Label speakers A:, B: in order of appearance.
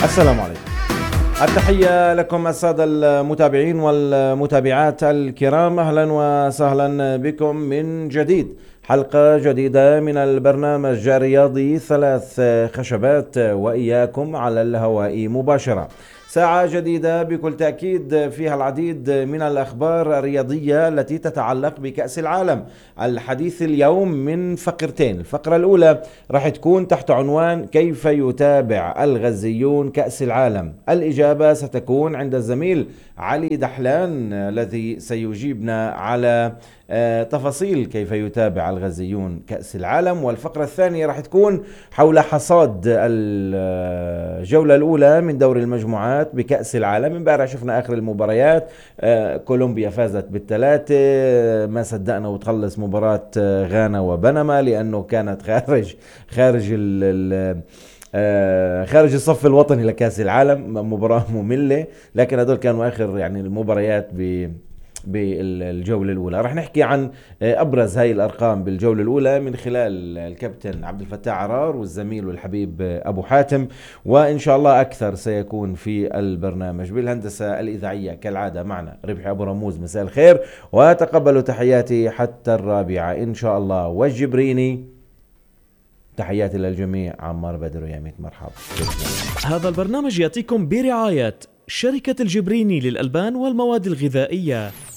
A: السلام عليكم. التحية لكم السادة المتابعين والمتابعات الكرام، أهلا وسهلا بكم من جديد، حلقة جديدة من البرنامج الرياضي 3 خشبات وإياكم على الهواء مباشرة. ساعة جديدة بكل تأكيد فيها العديد من الأخبار الرياضية التي تتعلق بكأس العالم. الحديث اليوم من فقرتين، الفقرة الأولى راح تكون تحت عنوان كيف يتابع الغزيون كأس العالم. الإجابة ستكون عند الزميل علي دحلان الذي سيجيبنا على تفاصيل كيف يتابع الغزيون كأس العالم. والفقرة الثانية راح تكون حول حصاد الجولة الأولى من دور المجموعات بكأس العالم. امبارح شفنا آخر المباريات، كولومبيا فازت بالثلاثة، ما صدقنا وتخلص مباراة غانا وبنما لأنه كانت خارج الصف الوطني لكأس العالم، مباراة مملة، لكن هذول كانوا آخر يعني المباريات بالجولة الأولى. رح نحكي عن أبرز هاي الأرقام بالجولة الأولى من خلال الكابتن عبد الفتاح عرار والزميل والحبيب أبو حاتم، وإن شاء الله أكثر سيكون في البرنامج. بالهندسة الإذاعية كالعادة معنا ربحي أبو رموز، مساء الخير وتقبلوا تحياتي حتى 4 إن شاء الله. والجبريني تحياتي للجميع، عمار بدر وياميت مرحبا.
B: هذا البرنامج يأتيكم برعاية شركة الجبريني للألبان والمواد الغذائية.